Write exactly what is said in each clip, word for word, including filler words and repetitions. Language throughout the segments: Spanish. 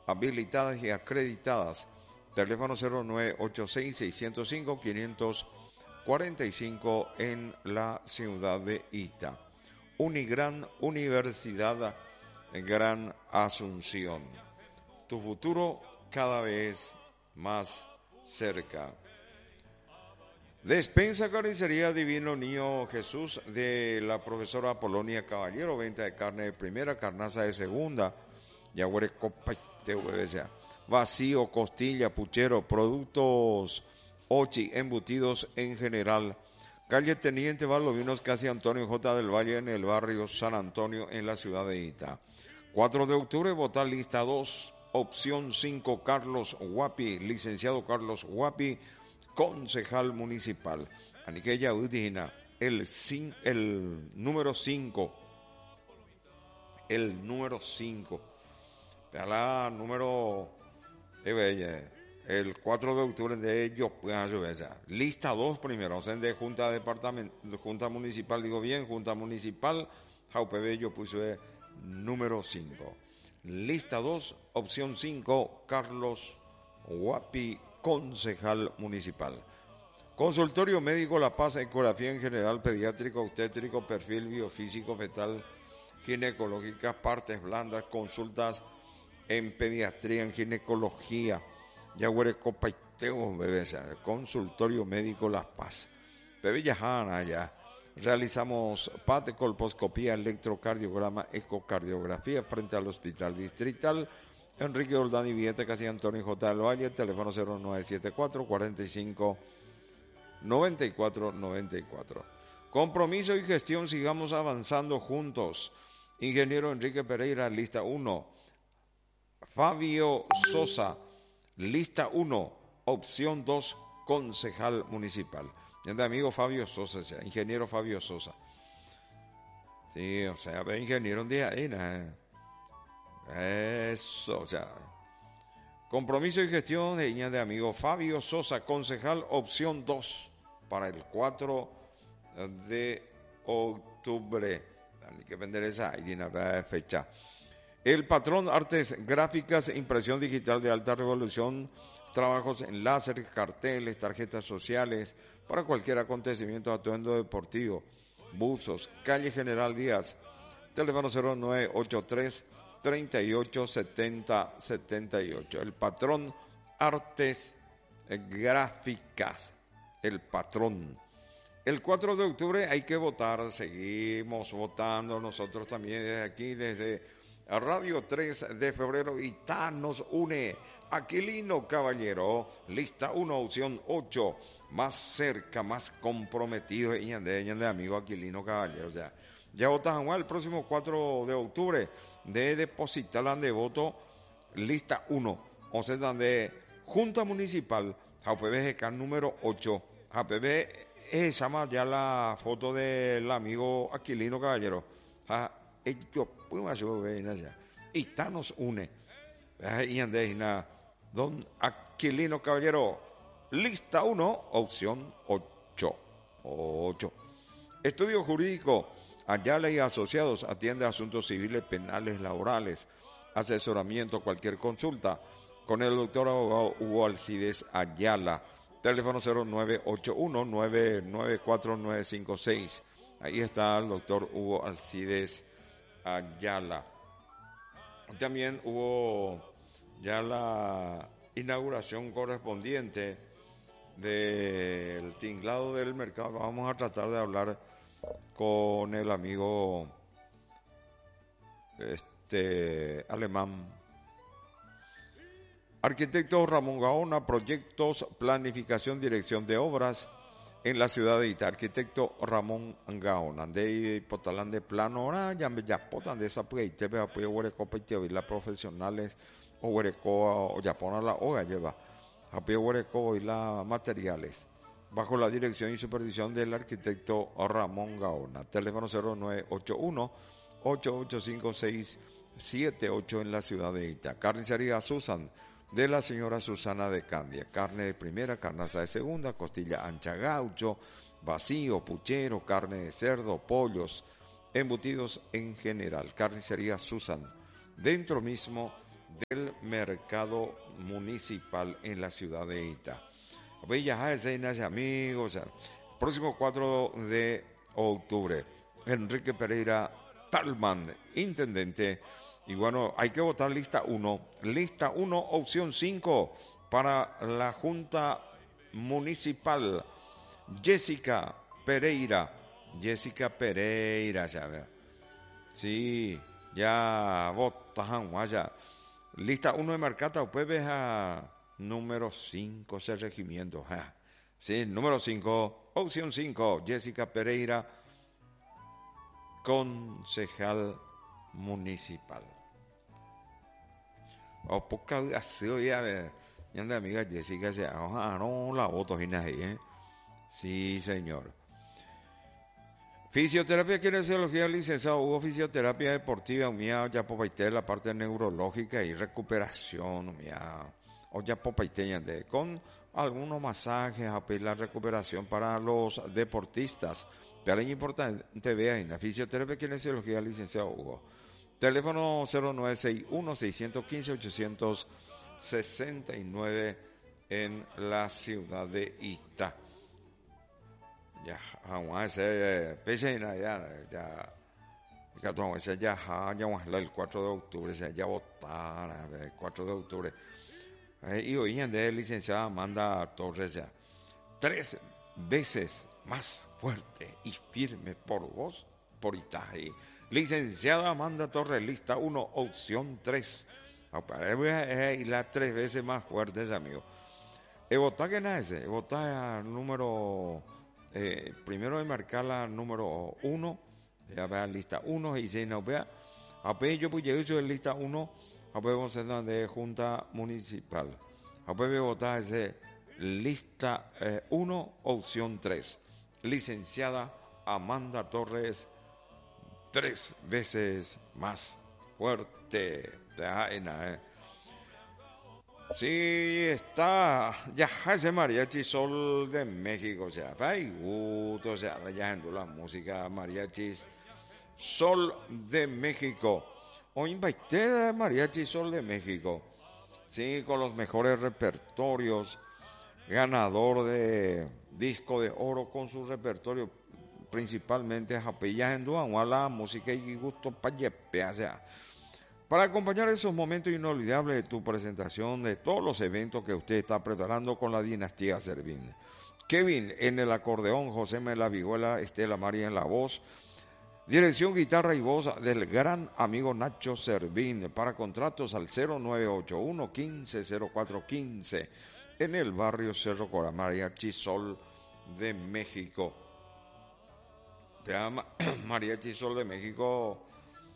habilitadas y acreditadas. Teléfono cero nueve ocho seis, seis cero cinco, cinco cuatro cinco en la ciudad de Ita. Unigran Universidad Gran Asunción. Tu futuro cada vez más cerca. Despensa Carnicería Divino Niño Jesús de la profesora Polonia Caballero. Venta de carne de primera, carnaza de segunda. Yaguare copa te huevesa. Vacío, costilla, puchero, productos ochi, embutidos en general. Calle Teniente Valdovinos, casi Antonio J. del Valle, en el barrio San Antonio, en la ciudad de Ita. cuatro de octubre, votar lista dos, opción cinco, Carlos Guapi, licenciado Carlos Guapi, concejal municipal. Aniquella Udina, el, el número cinco, el número cinco, la número... el cuatro de octubre de ellos, lista dos primero, o sea, de Junta Departamental, Junta Municipal, digo bien, Junta Municipal, Jaupe yo puse número cinco. Lista dos, opción cinco, Carlos Guapi, concejal municipal. Consultorio médico La Paz, ecografía en general, pediátrico, obstétrico, perfil biofísico, fetal, ginecológica, partes blandas, consultas en pediatría, en ginecología, yaguere copaiteo, bebés, consultorio médico La Paz. Bebé Yajana ya. Realizamos P A T, colposcopía, electrocardiograma, ecocardiografía frente al Hospital Distrital Enrique Oldani Vieta, casi Antonio J. del Valle, teléfono cero nueve siete cuatro, cuatro cinco, nueve cuatro nueve cuatro. Compromiso y gestión, sigamos avanzando juntos. Ingeniero Enrique Pereira, lista uno. Fabio Sosa, lista uno, opción dos, concejal municipal. Mi amigo Fabio Sosa, o sea, ingeniero Fabio Sosa. Sí, o sea, ve ingeniero un día ahí, ¿no? Eso, o sea. Compromiso y gestión de de amigo Fabio Sosa, concejal, opción dos, para el cuatro de octubre. Hay que vender esa fecha. El patrón, artes gráficas, impresión digital de alta revolución, trabajos en láser, carteles, tarjetas sociales, para cualquier acontecimiento, atuendo deportivo, buzos, calle General Díaz, teléfono cero nueve ocho tres, treinta y ocho, setenta, setenta y ocho. El patrón, artes gráficas, el patrón. El cuatro de octubre hay que votar, seguimos votando nosotros también desde aquí, desde Radio tres de febrero. Ita nos une. Aquilino Caballero, lista uno, opción ocho, más cerca, más comprometido, y de, de amigo Aquilino Caballero. O sea, ya votan el próximo cuatro de octubre de depositar de voto lista uno, o sea, de Junta Municipal, J P B G K número ocho. J P B eh, llama ya la foto del amigo Aquilino Caballero. Ah, ellos podemos hacer Ita nos une. Y ande don Aquilino Caballero, lista uno, opción ocho. ocho. Estudio jurídico, Ayala y Asociados, atiende asuntos civiles, penales, laborales, asesoramiento, cualquier consulta, con el doctor abogado Hugo Alcides Ayala. Teléfono cero nueve ocho uno, nueve nueve cuatro, nueve cinco seis. Ahí está el doctor Hugo Alcides Ayala. También hubo ya la inauguración correspondiente del tinglado del mercado. Vamos a tratar de hablar con el amigo este alemán. Arquitecto Ramón Gaona, proyectos, planificación, dirección de obras en la ciudad de Ita. Arquitecto Ramón Gaona, de Potalán de plano, ahora ya me ya potan de esa pues te veo pues huereco y las profesionales o huereco o ya ponen la hoga lleva a pie huereco y las materiales bajo la dirección y supervisión del arquitecto Ramón Gaona. Teléfono cero nueve ocho uno, ocho ocho cinco, seis siete ocho en la ciudad de Ita. Carnicería Susan, de la señora Susana de Candia. Carne de primera, carnaza de segunda, costilla ancha gaucho, vacío, puchero, carne de cerdo, pollos, embutidos en general. Carnicería Susan, dentro mismo del mercado municipal en la ciudad de Ita. Bellas amigos, próximo cuatro de octubre, Enrique Pereira Talman, intendente. Y bueno, hay que votar lista uno. Lista uno, opción cinco, para la Junta Municipal. Jessica Pereira. Jessica Pereira, ya ve. Sí, ya votaron, ya. Lista uno de Marcata, pues ves a número cinco, ese regimiento. Ja. Sí, número cinco, opción cinco, Jessica Pereira, concejal municipal. O poca así ya de mi amiga Jessica se ah no la voto ahí, ¿eh? Sí, señor. Fisioterapia, kinesiología, licenciado Hugo, fisioterapia deportiva, mía, ya popaité, la parte neurológica y recuperación, mía, o ya popaité, con algunos masajes, a pedir la recuperación para los deportistas. Pero es importante, vean, la fisioterapia, kinesiología, licenciado Hugo. Teléfono cero nueve seis uno, seis uno cinco, ocho seis nueve en la ciudad de Ita. Ya, vamos a hacer, pese ya, ya, ya, ya, ya, el cuatro de octubre, ya votar, el cuatro de octubre. Y hoy en día, licenciada Amanda Torres, ya, tres veces más fuerte y firme por vos, por Itaí. Licenciada Amanda Torres, lista uno, opción tres. Y las tres veces más fuertes, amigo. El votar que nada ese, el votar número, eh, primero de marcar la número uno, ya vea lista uno, y si no vea, apenas yo pues llegué en lista uno, apenas vamos a hacer de Junta Municipal. Apenas votar ese lista uno, opción tres. Licenciada Amanda Torres, tres veces más fuerte. Eh. Sí, está ya ese mariachi Sol de México, o sea, hay gusto, o sea, ya en la música mariachis Sol de México. Hoy invité a Mariachi Sol de México, sí, con los mejores repertorios, ganador de disco de oro con su repertorio principalmente japillas en Duan, la música y gusto para o sea, para acompañar esos momentos inolvidables de tu presentación, de todos los eventos que usted está preparando con la dinastía Servín. Kevin en el acordeón, José en la vihuela, Estela María en la voz, dirección, guitarra y voz del gran amigo Nacho Servín. Para contratos al cero nueve ocho uno, quince cero cuatro quince en el barrio Cerro Cora, Mariachi Sol de México. Mariachi Sol de México,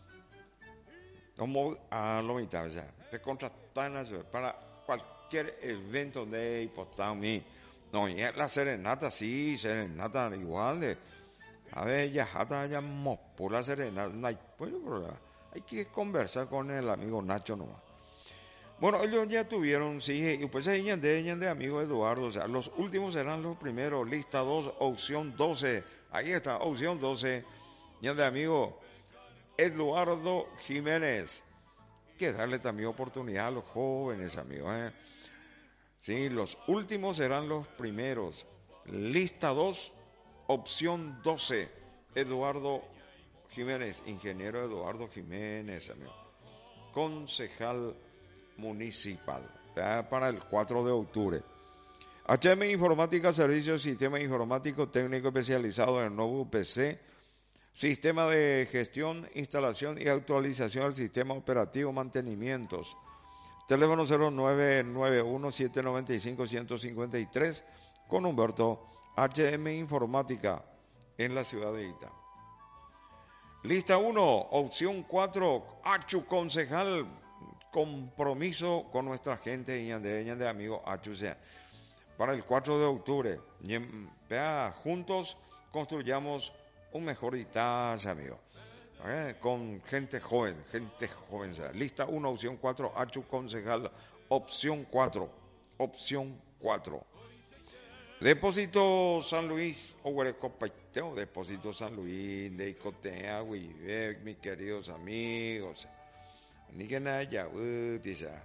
como a lo mitad, o sea, te contratan para cualquier evento de hipotami. No, y la serenata, sí, serenata igual de, a ver, ya jata, ya por la serenata, no hay, pues, hay que conversar con el amigo Nacho nomás. Bueno, ellos ya tuvieron, sí, y pues ahí de, de amigo Eduardo, o sea, los últimos serán los primeros, lista dos, opción doce, ahí está, opción doce, ya de amigo Eduardo Jiménez, que darle también oportunidad a los jóvenes, amigos, ¿eh? Sí, los últimos serán los primeros, lista dos, opción doce, Eduardo Jiménez, ingeniero Eduardo Jiménez, amigo, concejal municipal, ¿verdad? Para el cuatro de octubre. H M Informática, Servicios, Sistema Informático Técnico Especializado en nuevo P C, Sistema de Gestión, Instalación y Actualización del Sistema Operativo, Mantenimientos. Teléfono cero nueve nueve uno, siete nueve cinco, uno cinco tres con Humberto. H M Informática en la ciudad de Ita. Lista uno, opción cuatro, Achu concejal, compromiso con nuestra gente y de, de amigos Achu, sea, para el cuatro de octubre. Vea, juntos construyamos un mejor Itacha, amigo. ¿Eh? Con gente joven, gente joven. Sea. Lista uno, opción cuatro, Achu concejal, opción cuatro, opción cuatro. Depósito San Luis, Ohuerecopaiteo, Depósito San Luis, de Icotea, Huivec, mis queridos amigos. Ni que nada ya, uh, tisa.